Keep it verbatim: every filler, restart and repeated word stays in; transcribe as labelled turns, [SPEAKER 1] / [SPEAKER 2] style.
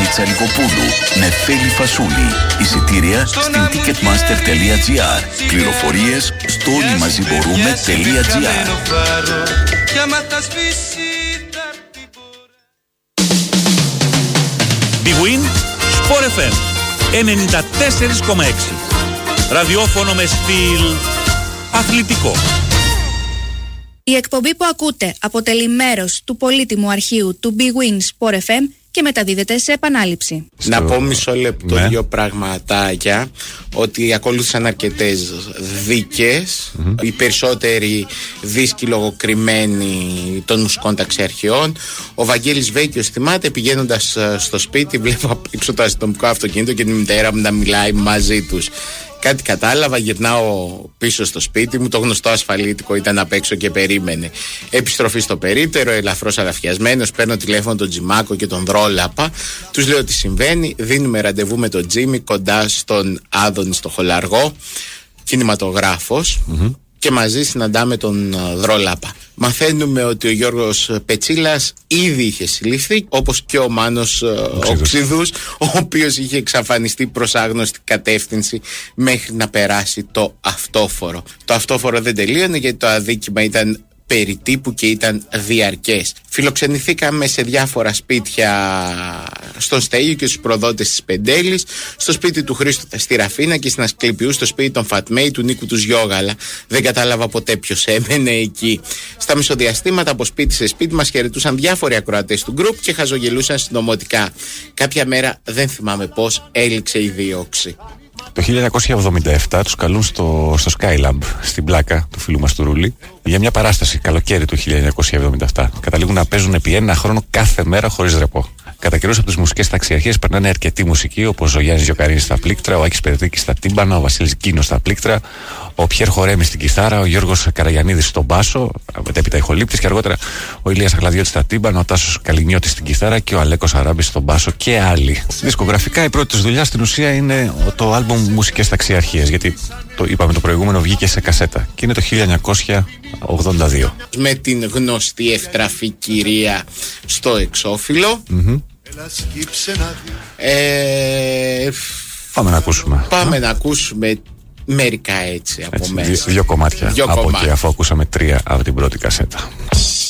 [SPEAKER 1] Μαρίτσα Λικοπούλου, Νεφέλη Φασούλη. Εισιτήρια στην ticketmaster τελεία gr. Πληροφορίες στο όλοιμαζιμπορούμε.gr.
[SPEAKER 2] Big Win Sport εφ εμ ενενήντα τέσσερα κόμμα έξι. Ραδιόφωνο με στυλ αθλητικό.
[SPEAKER 3] Η εκπομπή που ακούτε αποτελεί μέρος του πολύτιμου αρχείου του Big Win Sport εφ εμ και μεταδίδεται σε επανάληψη.
[SPEAKER 4] Να πω μισό λεπτό, ναι. δύο πραγματάκια. Ότι ακολούθησαν αρκετές δίκες, mm-hmm. οι περισσότεροι δίσκοι λογοκριμένοι των μουσικών ταξιαρχιών. Ο Βαγγέλης Βέκιος θυμάται, πηγαίνοντας στο σπίτι, βλέπω απ' έξω το αστυνομικό αυτοκίνητο και τη μητέρα μου να μιλάει μαζί τους. Κάτι κατάλαβα, γυρνάω πίσω στο σπίτι μου. Το γνωστό ασφαλίτικο ήταν απ' έξω και περίμενε. Επιστροφή στο περίπτερο, ελαφρώς αλαφιασμένος. Παίρνω τηλέφωνο τον Τζιμάκο και τον Δρόλαπα. Τους λέω τι συμβαίνει. Δίνουμε ραντεβού με τον Τζίμι κοντά στον Άδωνη στο Χολαργό. Κινηματογράφος. Mm-hmm. Και μαζί συναντάμε τον Δρόλαπα. Μαθαίνουμε ότι ο Γιώργος Πετσίλας ήδη είχε συλληφθεί, όπως και ο Μάνος Οξύδους, ο οποίος είχε εξαφανιστεί προς άγνωστη κατεύθυνση μέχρι να περάσει το αυτόφορο. Το αυτόφορο δεν τελείωνε γιατί το αδίκημα ήταν περί τύπου και ήταν διαρκές. Φιλοξενηθήκαμε σε διάφορα σπίτια στον Στέγιο και στους προδότες της Πεντέλης, στο σπίτι του Χρήστου στη Ραφίνα και στην Ασκληπιού, στο σπίτι των Φατμέη, του Νίκου του Γιώγαλα. Δεν κατάλαβα ποτέ ποιος έμενε εκεί. Στα μισοδιαστήματα από σπίτι σε σπίτι μας χαιρετούσαν διάφοροι ακροατές του γκρουπ και χαζογελούσαν συνωμοτικά. Κάποια μέρα, δεν θυμάμαι πώς, έληξε η δίωξη.
[SPEAKER 5] Το χίλια εννιακόσια εβδομήντα επτά τους καλούν στο, στο Skylab, στην πλάκα του φίλου μας του Ρούλη, για μια παράσταση καλοκαίρι του χίλια εννιακόσια εβδομήντα επτά. Καταλήγουν να παίζουν επί ένα χρόνο κάθε μέρα χωρίς ρεπό. Κατά καιρούς από τις μουσικές ταξιαρχίες περνάνε αρκετή μουσική, όπως ο Γιάννης Γιοκαρίνης στα πλήκτρα, ο Άκης Περδίκης στα τύμπανα, ο Βασίλης Κίνος στα πλήκτρα, ο Πιέρ Χορέμης στην κιθάρα, ο Γιώργος Καραγιαννίδης στον μπάσο, μετέπειτα ηχολήπτης και αργότερα ο Ηλίας Αγλαδιώτης στα τύμπανα, ο Τάσος Καλινιώτης στην κιθάρα και ο Αλέκος Αράμπης στον μπάσο και άλλοι. Δισκογραφικά η πρώτη της δουλειά στην ουσία είναι το άλμπουμ Μουσικές Ταξιαρχίες, γιατί το είπαμε το προηγούμενο βγήκε σε κασέτα και είναι το χίλια εννιακόσια ογδόντα δύο.
[SPEAKER 4] Με την γνωστή ευτραφή κυρία στο εξώφυλλο. Mm-hmm. Ε,
[SPEAKER 5] πάμε να ακούσουμε.
[SPEAKER 4] Πάμε να ακούσουμε μερικά έτσι από
[SPEAKER 5] έτσι,
[SPEAKER 4] μέσα.
[SPEAKER 5] Δύο, δύο κομμάτια
[SPEAKER 4] δύο
[SPEAKER 5] από
[SPEAKER 4] κομμάτια.
[SPEAKER 5] εκεί, αφού ακούσαμε τρία από την πρώτη κασέτα.